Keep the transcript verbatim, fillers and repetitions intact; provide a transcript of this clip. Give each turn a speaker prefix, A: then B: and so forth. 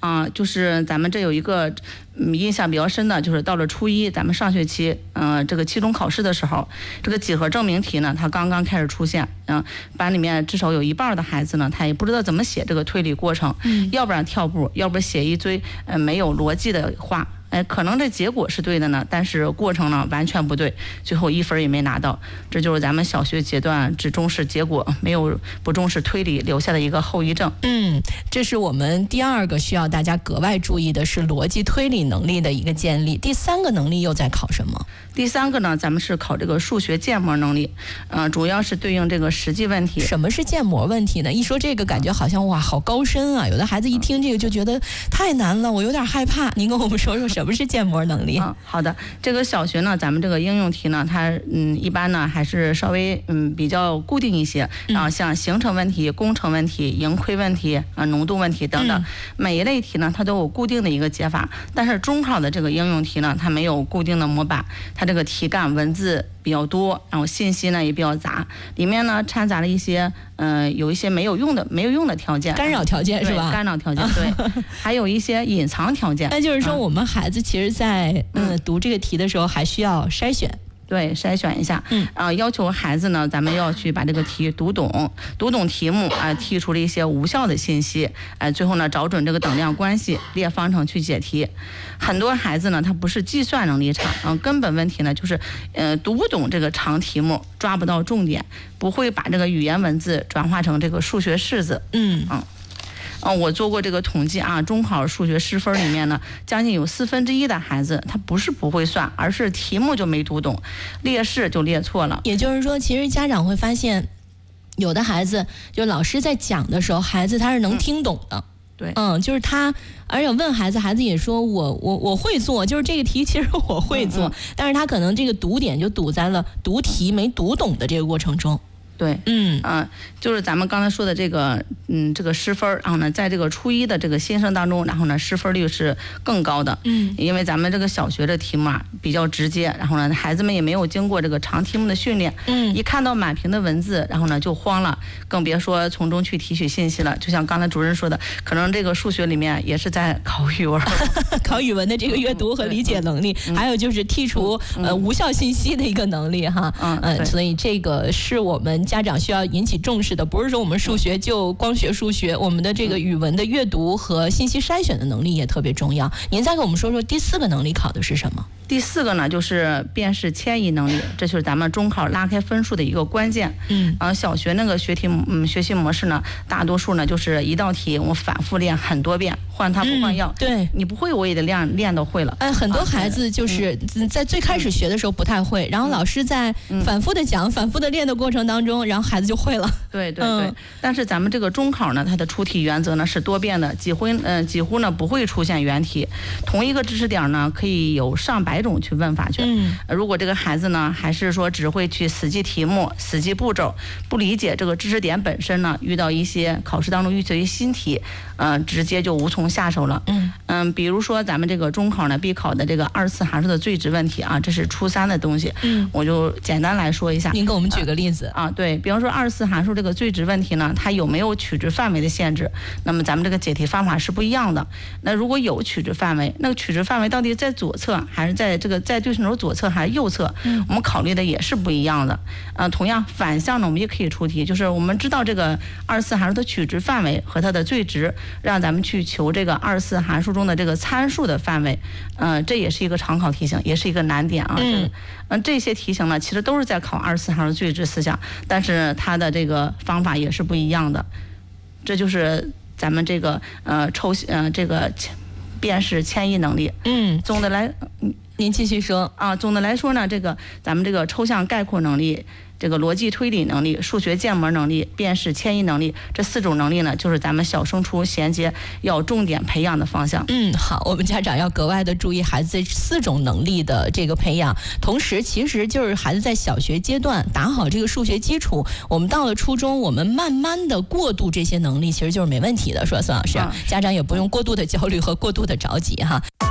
A: 啊，就是咱们这有一个嗯印象比较深的，就是到了初一，咱们上学期，嗯、呃，这个期中考试的时候，这个几何证明题呢，它刚刚开始出现，嗯、呃，班里面至少有一半的孩子呢，他也不知道怎么写这个推理过程，嗯，要不然跳步，要不然写一堆呃没有逻辑的话。哎，可能这结果是对的呢，但是过程呢完全不对，最后一分也没拿到。这就是咱们小学阶段只重视结果，没有不重视推理留下的一个后遗症。
B: 嗯，这是我们第二个需要大家格外注意的，是逻辑推理能力的一个建立。第三个能力又在考什么？
A: 第三个呢，咱们是考这个数学建模能力，呃，主要是对应这个实际问题。
B: 什么是建模问题呢？一说这个，感觉好像哇，好高深啊！有的孩子一听这个就觉得太难了，我有点害怕。您跟我们说说什么是建模能力？
A: 嗯，好的。这个小学呢，咱们这个应用题呢，它嗯一般呢还是稍微嗯比较固定一些，然后像形成问题、工程问题、盈亏问题啊、浓度问题等等，每一类题呢它都有固定的一个解法。但是中考的这个应用题呢，它没有固定的模板，它这个题干文字比较多，然后信息呢也比较杂，里面呢掺杂了一些呃有一些没有用的没有用的条件，
B: 干扰条件是吧？
A: 干扰条件对，还有一些隐藏条件。
B: 那就是说，我们孩子其实在嗯、呃、读这个题的时候，还需要筛选。
A: 对，筛选一下，嗯，啊、呃，要求孩子呢，咱们要去把这个题读懂，读懂题目，啊、呃，剔除了一些无效的信息，哎、呃，最后呢，找准这个等量关系，列方程去解题。很多孩子呢，他不是计算能力差，啊、呃，根本问题呢就是，呃，读不懂这个长题目，抓不到重点，不会把这个语言文字转化成这个数学式子，嗯嗯。啊、呃，我做过这个统计啊，中考数学失分里面呢，将近有四分之一的孩子，他不是不会算，而是题目就没读懂，列式就列错了。
B: 也就是说，其实家长会发现，有的孩子就老师在讲的时候，孩子他是能听懂的。嗯
A: 对，
B: 嗯，就是他，而且问孩子，孩子也说我我我会做，就是这个题其实我会做，嗯嗯但是他可能这个读点就堵在了读题没读懂的这个过程中。
A: 对，嗯啊、呃，就是咱们刚才说的这个，嗯，这个失分，然后呢，在这个初一的这个新生当中，然后呢，失分率是更高的，嗯，因为咱们这个小学的题目啊比较直接，然后呢，孩子们也没有经过这个长题目的训练，嗯，一看到满屏的文字，然后呢就慌了，更别说从中去提取信息了。就像刚才主任说的，可能这个数学里面也是在考语文，
B: 考语文的这个阅读和理解能力，嗯、还有就是剔除、嗯、呃无效信息的一个能力哈，嗯，呃、所以这个是我们家长需要引起重视的，不是说我们数学就光学数学，我们的这个语文的阅读和信息筛选的能力也特别重要。您再给我们说说第四个能力考的是什么？
A: 第四个呢，就是辨识迁移能力，这就是咱们中考拉开分数的一个关键。嗯，呃，小学那个学题，嗯，学习模式呢，大多数呢就是一道题我反复练很多遍，换汤不换药。
B: 嗯、对，
A: 你不会我也得练练到会了。
B: 哎，很多孩子就是在最开始学的时候不太会，嗯、然后老师在反复的讲、嗯、反复的练的过程当中，然后孩子就会了。
A: 对对对。嗯、但是咱们这个中考呢，它的出题原则呢是多变的，几乎嗯、呃、几乎呢不会出现原题，同一个知识点呢可以有上百种去问法去。嗯，如果这个孩子呢，还是说只会去死记题目、死记步骤，不理解这个知识点本身呢，遇到一些考试当中遇到一些新题，呃，直接就无从下手了。嗯嗯，比如说咱们这个中考呢必考的这个二次函数的最值问题啊，这是初三的东西。嗯，我就简单来说一下。
B: 您给我们举个例子。
A: 啊，啊对，比方说二次函数这个最值问题呢，它有没有取值范围的限制？那么咱们这个解题方法是不一样的。那如果有取值范围，那个取值范围到底在左侧还是在这个在对称轴左侧还是右侧？嗯，我们考虑的也是不一样的。呃，同样反向呢，我们也可以出题，就是我们知道这个二次函数的取值范围和它的最值，让咱们去求这个二次函数中的这个参数的范围。呃，这也是一个常考题型，也是一个难点啊。嗯，嗯，这些题型呢，其实都是在考二次函数最值思想，但是它的这个方法也是不一样的。这就是咱们这个呃抽呃这个辨识迁移能力。嗯，总的来，
B: 您继续说
A: 啊。总的来说呢，这个咱们这个抽象概括能力、这个逻辑推理能力、数学建模能力、辨识迁移能力这四种能力呢，就是咱们小升初衔接要重点培养的方向。
B: 嗯，好，我们家长要格外的注意孩子这四种能力的这个培养，同时其实就是孩子在小学阶段打好这个数学基础，我们到了初中，我们慢慢的过渡这些能力，其实就是没问题的，说孙老师，嗯、家长也不用过度的焦虑和过度的着急哈。